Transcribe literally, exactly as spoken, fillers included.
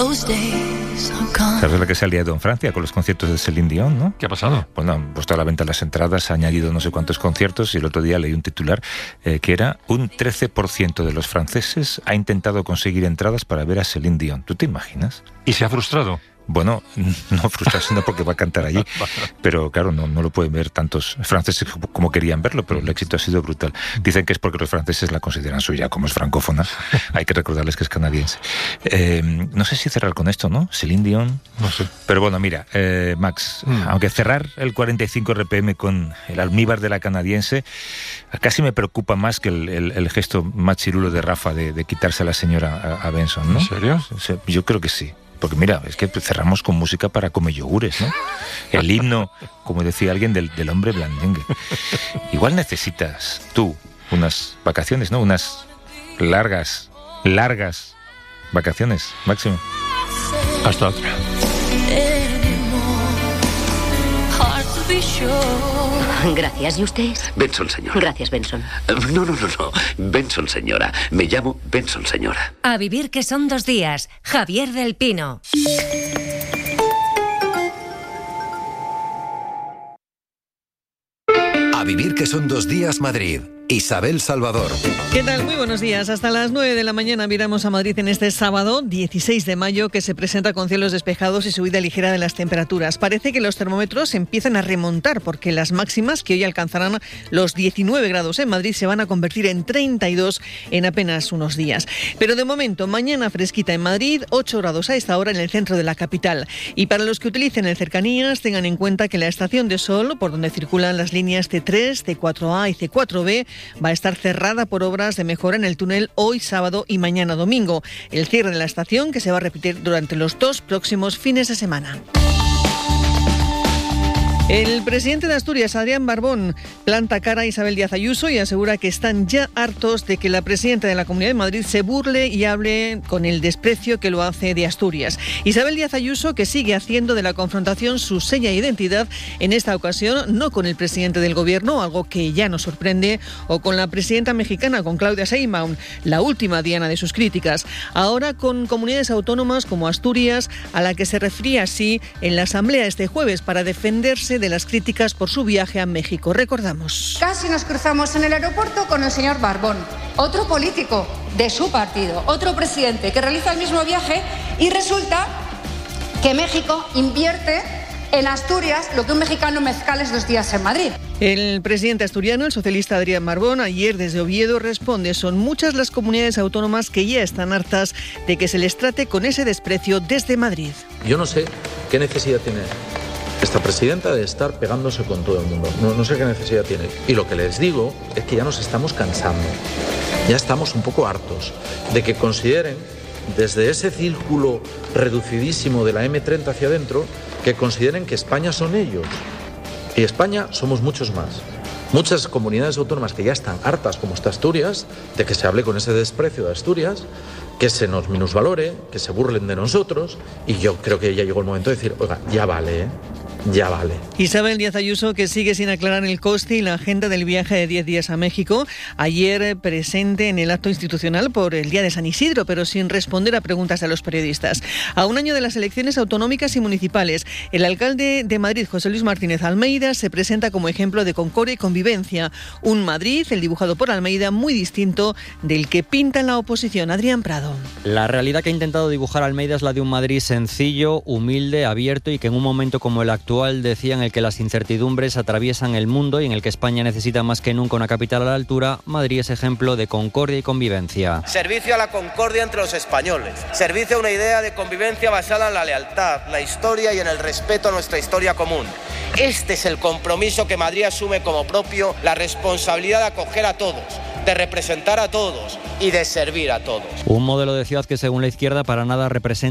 ¿Sabes la que se ha liado en Francia con los conciertos de Céline Dion, no? ¿Qué ha pasado? Bueno, han puesto a la venta las entradas, ha añadido no sé cuántos conciertos y el otro día leí un titular eh, que era un trece por ciento de los franceses ha intentado conseguir entradas para ver a Céline Dion. ¿Tú te imaginas? ¿Y se ha frustrado? Bueno, no frustrarse no porque va a cantar allí, pero claro, no, no lo pueden ver tantos franceses como querían verlo, pero el éxito ha sido brutal. Dicen que es porque los franceses la consideran suya, como es francófona, hay que recordarles que es canadiense. Eh, no sé si cerrar con esto, ¿no? Céline Dion, no sé. Pero bueno, mira, eh, Max, mm. aunque cerrar el cuarenta y cinco R P M con el almíbar de la canadiense, casi me preocupa más que el, el, el gesto machirulo de Rafa de, de quitarse a la señora a, a Benson, ¿no? ¿En serio? O sea, yo creo que sí. Porque mira, es que cerramos con música para comer yogures, ¿no? El himno, como decía alguien, del, del hombre blandengue. Igual necesitas tú unas vacaciones, ¿no? Unas largas, largas vacaciones, Máximo. Hasta otra. Gracias. ¿Y usted? Benson, señora. Gracias, Benson. No, no, no, no. Benson, señora. Me llamo Benson, señora. A vivir que son dos días. Javier del Pino. A vivir que son dos días, Madrid. Isabel Salvador. ¿Qué tal? Muy buenos días. Hasta las nueve de la mañana miramos a Madrid en este sábado, dieciséis de mayo, que se presenta con cielos despejados y subida ligera de las temperaturas. Parece que los termómetros empiezan a remontar porque las máximas, que hoy alcanzarán los diecinueve grados en Madrid, se van a convertir en treinta y dos en apenas unos días. Pero de momento, mañana fresquita en Madrid, ocho grados a esta hora en el centro de la capital. Y para los que utilicen el cercanías, tengan en cuenta que la estación de Sol, por donde circulan las líneas C tres, C cuatro A y C cuatro B, va a estar cerrada por obras de mejora en el túnel hoy sábado y mañana domingo. El cierre de la estación que se va a repetir durante los dos próximos fines de semana. El presidente de Asturias, Adrián Barbón, planta cara a Isabel Díaz Ayuso y asegura que están ya hartos de que la presidenta de la Comunidad de Madrid se burle y hable con el desprecio que lo hace de Asturias. Isabel Díaz Ayuso, que sigue haciendo de la confrontación su seña de identidad, en esta ocasión no con el presidente del gobierno, algo que ya nos sorprende, o con la presidenta mexicana, con Claudia Sheinbaum, la última diana de sus críticas. Ahora con comunidades autónomas como Asturias, a la que se refería así en la asamblea este jueves para defenderse de las críticas por su viaje a México. Recordamos. Casi nos cruzamos en el aeropuerto con el señor Barbón, otro político de su partido, otro presidente que realiza el mismo viaje, y resulta que México invierte en Asturias lo que un mexicano mezcales dos días en Madrid. El presidente asturiano, el socialista Adrián Barbón, ayer desde Oviedo responde: son muchas las comunidades autónomas que ya están hartas de que se les trate con ese desprecio desde Madrid. Yo no sé qué necesidad tiene esta presidenta de estar pegándose con todo el mundo. No, no sé qué necesidad tiene. Y lo que les digo es que ya nos estamos cansando. Ya estamos un poco hartos de que consideren, desde ese círculo reducidísimo de la eme treinta hacia adentro, que consideren que España son ellos. Y España somos muchos más. Muchas comunidades autónomas que ya están hartas, como está Asturias, de que se hable con ese desprecio de Asturias, que se nos minusvalore, que se burlen de nosotros, y yo creo que ya llegó el momento de decir, oiga, ya vale, ¿eh? Ya vale. Isabel Díaz Ayuso, que sigue sin aclarar el coste y la agenda del viaje de diez días a México, ayer presente en el acto institucional por el Día de San Isidro, pero sin responder a preguntas a los periodistas. A un año de las elecciones autonómicas y municipales, el alcalde de Madrid, José Luis Martínez Almeida, se presenta como ejemplo de concordia y convivencia. Un Madrid, el dibujado por Almeida, muy distinto del que pinta en la oposición. Adrián Prado. La realidad que ha intentado dibujar Almeida es la de un Madrid sencillo, humilde, abierto y que en un momento como el actual decía en el que las incertidumbres atraviesan el mundo y en el que España necesita más que nunca una capital a la altura, Madrid es ejemplo de concordia y convivencia. Servicio a la concordia entre los españoles, servicio a una idea de convivencia basada en la lealtad, la historia y en el respeto a nuestra historia común. Este es el compromiso que Madrid asume como propio, la responsabilidad de acoger a todos, de representar a todos y de servir a todos. Un modelo de ciudad que según la izquierda para nada representa